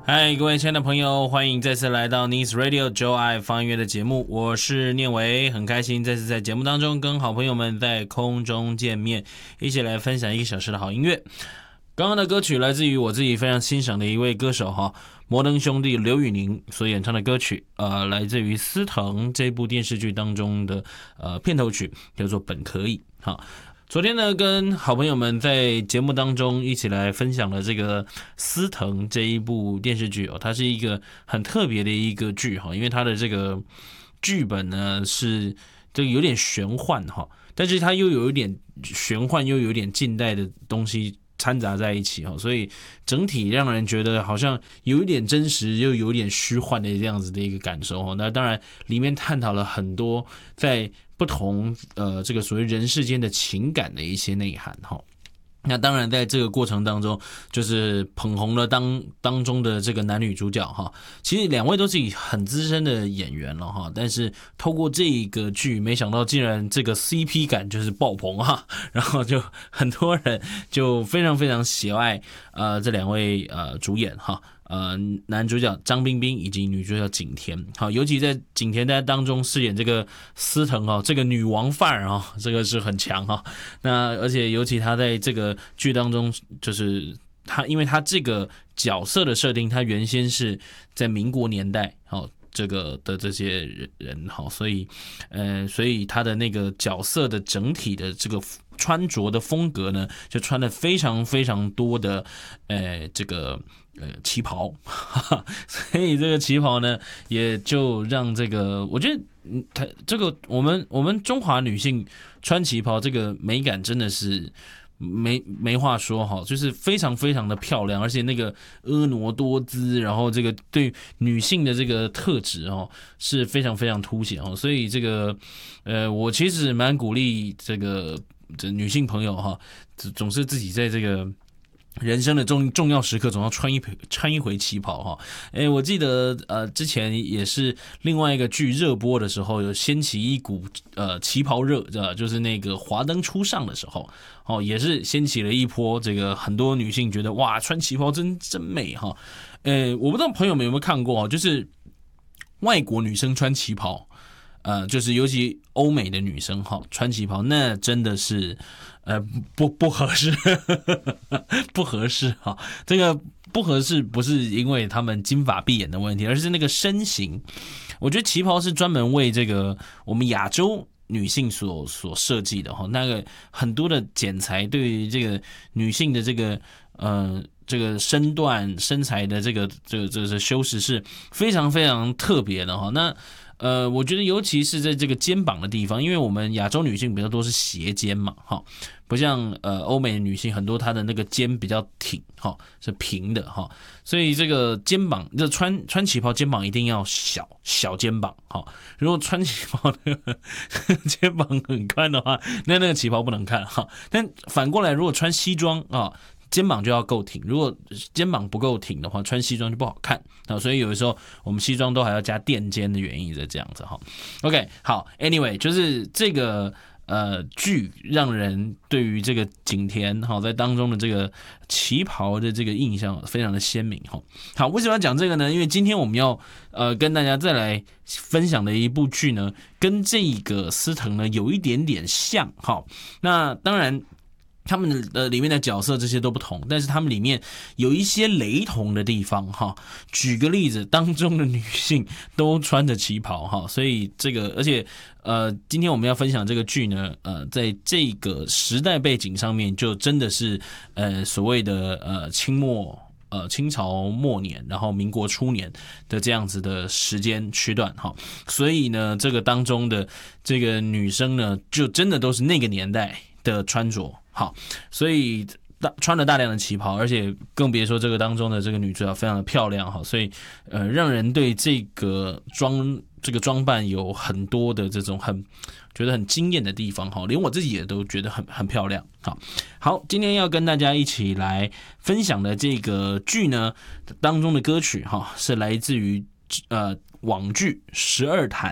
嗨，各位亲爱的朋友，欢迎再次来到 Nice Radio 就爱放音乐的节目，我是念维，很开心再次在节目当中跟好朋友们在空中见面，一起来分享1个小时的好音乐。刚刚的歌曲来自于我自己非常欣赏的一位歌手哈，摩登兄弟刘宇宁所演唱的歌曲，来自于《司藤》这部电视剧当中的片头曲，叫做《本可以》哈。昨天呢，跟好朋友们在节目当中一起来分享了这个《司藤》这一部电视剧哦，它是一个很特别的一个剧哈，因为它的这个剧本呢是这个有点玄幻哈，但是它又有一点玄幻，又有一点近代的东西掺杂在一起哈，所以整体让人觉得好像有一点真实又有一点虚幻的这样子的一个感受哈。那当然里面探讨了很多在不同这个所谓人世间的情感的一些内涵哈。那当然在这个过程当中就是捧红了当中的这个男女主角哈，其实两位都是很资深的演员了哈，但是透过这个剧没想到竟然这个 CP 感就是爆棚哈，然后就很多人就非常非常喜爱这两位主演哈，男主角张彬彬以及女主角景甜，好，尤其在景甜在当中饰演这个司藤哦，这个女王范儿哦，这个是很强哈。那而且尤其她在这个剧当中，就是她，因为她这个角色的设定，她原先是在民国年代，好。这个的这些人好，所以他的那个角色的整体的这个穿着的风格呢，就穿了非常非常多的这个旗袍，所以这个旗袍呢，也就让这个我觉得他这个我们中华女性穿旗袍这个美感真的是。没话说哈，就是非常非常的漂亮，而且那个婀娜多姿，然后这个对女性的这个特质哦是非常非常凸显哦，所以这个我其实蛮鼓励这女性朋友哈，总是自己在这个人生的重要时刻总要穿一回旗袍哈。我记得之前也是另外一个剧热播的时候，有掀起一股旗袍热，就是那个华灯初上的时候，哦，也是掀起了一波这个很多女性觉得哇穿旗袍真美哈。我不知道朋友们有没有看过，就是外国女生穿旗袍。就是尤其欧美的女生哈，穿旗袍那真的是不合适，不合适哈。这个不合适不是因为他们金发碧眼的问题，而是那个身形。我觉得旗袍是专门为这个我们亚洲女性所设计的哈，那个很多的剪裁对于这个女性的这个身段身材的这个修饰是非常非常特别的哈。那我觉得尤其是在这个肩膀的地方，因为我们亚洲女性比较多是斜肩嘛，哈，不像欧美的女性很多她的那个肩比较挺，哈，是平的哈，所以这个肩膀，这穿旗袍肩膀一定要小肩膀，哈，如果穿旗袍那个肩膀很宽的话，那个旗袍不能看哈。但反过来，如果穿西装啊。肩膀就要够挺，如果肩膀不够挺的话，穿西装就不好看啊。所以有的时候我们西装都还要加垫肩的原因是这样子哈。OK， 好 ，Anyway， 就是这个剧让人对于这个景甜哈在当中的这个旗袍的这个印象非常的鲜明哈。好，为什么要讲这个呢？因为今天我们要跟大家再来分享的一部剧呢，跟这个司藤呢有一点点像哈。那当然。他们的里面的角色这些都不同，但是他们里面有一些雷同的地方哈。举个例子，当中的女性都穿着旗袍哈，所以这个而且今天我们要分享这个剧呢，在这个时代背景上面，就真的是所谓的清朝末年，然后民国初年的这样子的时间区段哈，所以呢，这个当中的这个女生呢，就真的都是那个年代的穿着。好，所以穿了大量的旗袍，而且更别说这个当中的这个女主角非常的漂亮哈，所以让人对这个装扮有很多的这种觉得很惊艳的地方哈，连我自己也都觉得很漂亮。好，今天要跟大家一起来分享的这个剧呢当中的歌曲哈，是来自于网剧《十二潭》。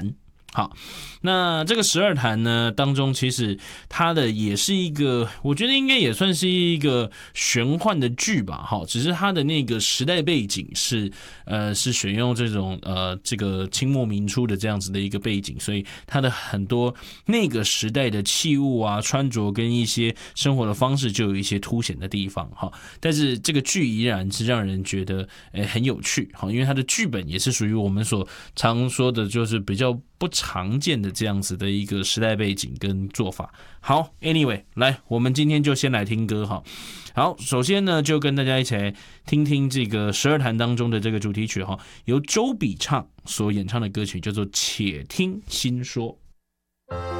好，那这个十二弹呢当中，其实它的也是一个，我觉得应该也算是一个玄幻的剧吧，哈，只是它的那个时代背景是选用这种这个清末民初的这样子的一个背景，所以它的很多那个时代的器物啊、穿着跟一些生活的方式就有一些凸显的地方，哈。但是这个剧依然是让人觉得很有趣，哈，因为它的剧本也是属于我们所常说的，就是比较不常见的这样子的一个时代背景跟做法。好 ，Anyway， 来，我们今天就先来听歌哈。好，首先呢，就跟大家一起来听听这个十二弹当中的这个主题曲哈，由周笔畅所演唱的歌曲叫做《且听新说》。